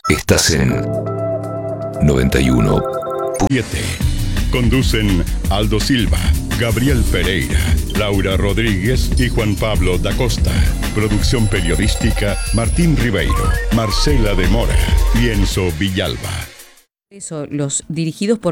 Estás en 91. 7. Conducen Aldo Silva, Gabriel Pereira, Laura Rodríguez y Juan Pablo da Costa. Producción periodística Martín Ribeiro, Marcela de Mora, Lienzo Villalba. Eso, los dirigidos por